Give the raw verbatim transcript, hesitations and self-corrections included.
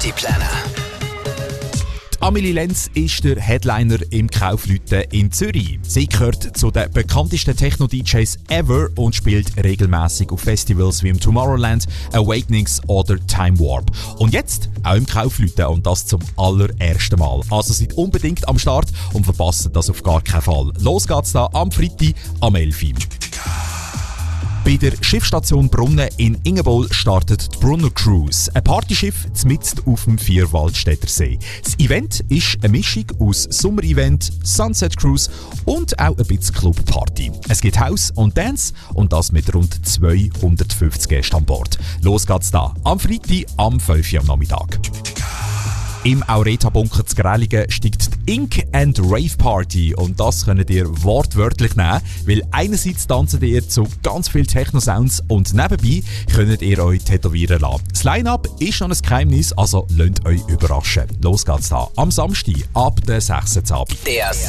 Partyplanner. Amelie Lenz ist der Headliner im Kaufleuten in Zürich. Sie gehört zu den bekanntesten Techno-D Js ever und spielt regelmäßig auf Festivals wie im Tomorrowland, Awakenings oder Time Warp. Und jetzt auch im Kaufleuten und das zum allerersten Mal. Also seid unbedingt am Start und verpasst das auf gar keinen Fall. Los geht's da am Freitag am elf Uhr. Bei der Schiffsstation Brunnen in Ingerbol startet die Brunner Cruise, ein Partyschiff mitten auf dem Vierwaldstätter See. Das Event ist eine Mischung aus Sommer-Event, Sunset Cruise und auch ein bisschen Clubparty. Es gibt House und Dance und das mit rund zweihundertfünfzig Gästen an Bord. Los geht's da am Freitag am fünf Uhr am Nachmittag. Im Aureta-Bunker zu Grelligen steigt die Ink and Rave Party und das könnt ihr wortwörtlich nehmen, weil einerseits tanzen ihr zu ganz vielen Techno-Sounds und nebenbei könnt ihr euch tätowieren lassen. Das Line-Up ist noch ein Geheimnis, also lasst euch überraschen. Los geht's da am Samstag ab der sechs Uhr Abend. Der